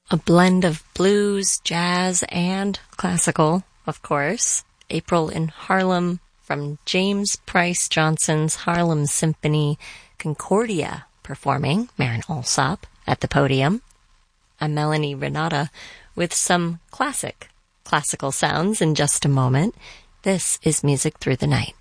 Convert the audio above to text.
A blend of blues, jazz, and classical, of course. April in Harlem from James Price Johnson's Harlem Symphony Concordia performing Marin Alsop at the podium. I'm Melanie Renata with some classical sounds in just a moment. This is Music Through the Night.